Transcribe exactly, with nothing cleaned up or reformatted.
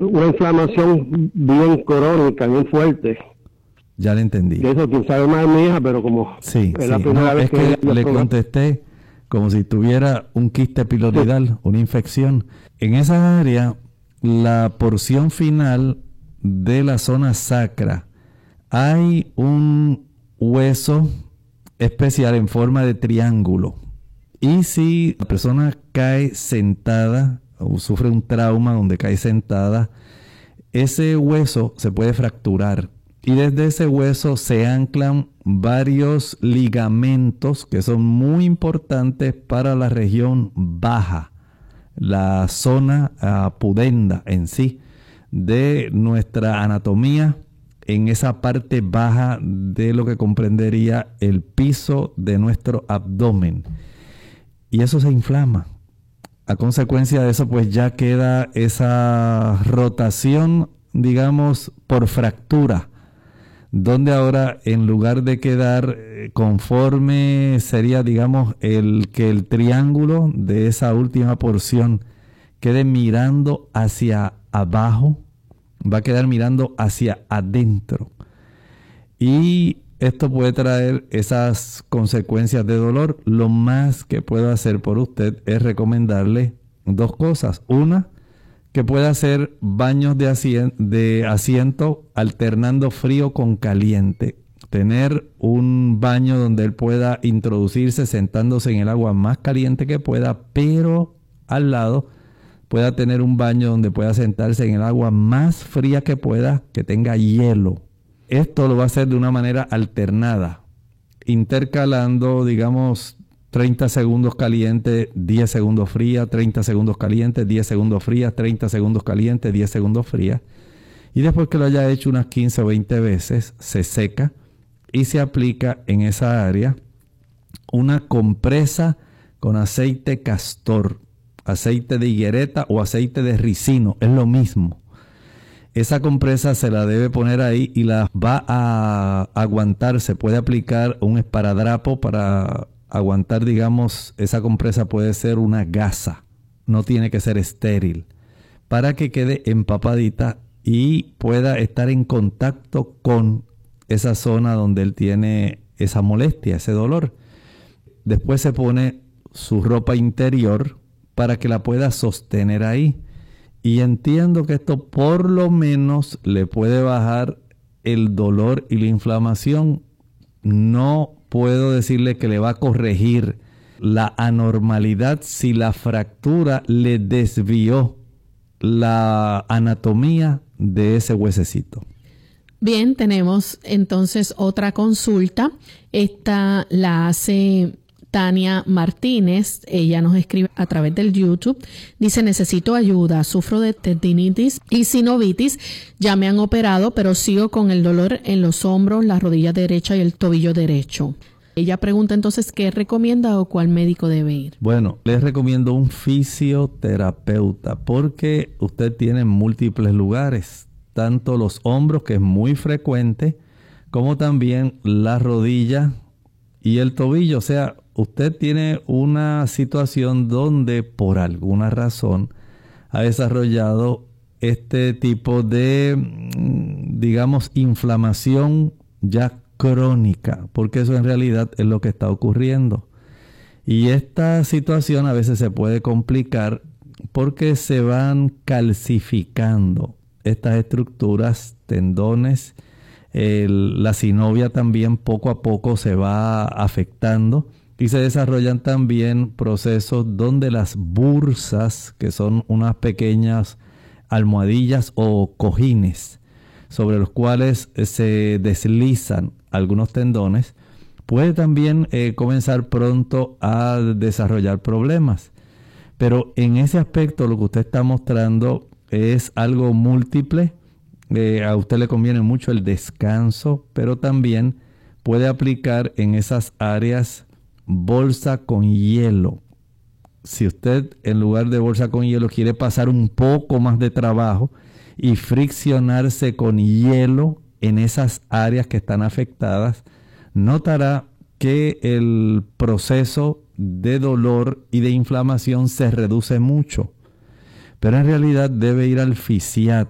una inflamación bien crónica, bien fuerte. Ya le entendí. De eso quien sabe más es mi hija, pero como sí, es sí. la primera no, vez es que, que le contesté como si tuviera un quiste piloidal, sí. Una infección. En esa área, la porción final de la zona sacra, hay un hueso especial en forma de triángulo. Y si la persona cae sentada o sufre un trauma donde cae sentada, ese hueso se puede fracturar. Y desde ese hueso se anclan varios ligamentos que son muy importantes para la región baja, la zona uh, pudenda en sí de nuestra anatomía, en esa parte baja de lo que comprendería el piso de nuestro abdomen. Y eso se inflama. A consecuencia de eso, pues ya queda esa rotación, digamos, por fractura, donde ahora en lugar de quedar conforme sería, digamos, el que el triángulo de esa última porción quede mirando hacia abajo, va a quedar mirando hacia adentro. Y esto puede traer esas consecuencias de dolor. Lo más que puedo hacer por usted es recomendarle dos cosas. Una, que pueda hacer baños de asiento, de asiento alternando frío con caliente. Tener un baño donde él pueda introducirse sentándose en el agua más caliente que pueda, pero al lado pueda tener un baño donde pueda sentarse en el agua más fría que pueda, que tenga hielo. Esto lo va a hacer de una manera alternada, intercalando, digamos, treinta segundos caliente, diez segundos fría, treinta segundos caliente, diez segundos fría, treinta segundos caliente, diez segundos fría. Y después que lo haya hecho unas quince o veinte veces, se seca y se aplica en esa área una compresa con aceite castor, aceite de higuereta o aceite de ricino, es lo mismo. Esa compresa se la debe poner ahí y la va a aguantar. Se puede aplicar un esparadrapo para aguantar, digamos, esa compresa puede ser una gasa, no tiene que ser estéril, para que quede empapadita y pueda estar en contacto con esa zona donde él tiene esa molestia, ese dolor. Después se pone su ropa interior para que la pueda sostener ahí. Y entiendo que esto por lo menos le puede bajar el dolor y la inflamación. No puedo decirle que le va a corregir la anormalidad si la fractura le desvió la anatomía de ese huesecito. Bien, tenemos entonces otra consulta. Esta la hace Tania Martínez. Ella nos escribe a través del YouTube. Dice, necesito ayuda, sufro de tendinitis y sinovitis. Ya me han operado, pero sigo con el dolor en los hombros, la rodilla derecha y el tobillo derecho. Ella pregunta entonces, ¿qué recomienda o cuál médico debe ir? Bueno, les recomiendo un fisioterapeuta porque usted tiene múltiples lugares, tanto los hombros, que es muy frecuente, como también la rodilla y el tobillo. O sea, usted tiene una situación donde por alguna razón ha desarrollado este tipo de, digamos, inflamación ya crónica, porque eso en realidad es lo que está ocurriendo. Y esta situación a veces se puede complicar porque se van calcificando estas estructuras, tendones. El, la sinovia también poco a poco se va afectando y se desarrollan también procesos donde las bursas, que son unas pequeñas almohadillas o cojines sobre los cuales se deslizan algunos tendones, puede también eh, comenzar pronto a desarrollar problemas. Pero en ese aspecto lo que usted está mostrando es algo múltiple. Eh, a usted le conviene mucho el descanso, pero también puede aplicar en esas áreas bolsa con hielo. Si usted en lugar de bolsa con hielo quiere pasar un poco más de trabajo y friccionarse con hielo en esas áreas que están afectadas, notará que el proceso de dolor y de inflamación se reduce mucho. Pero en realidad debe ir al fisiatra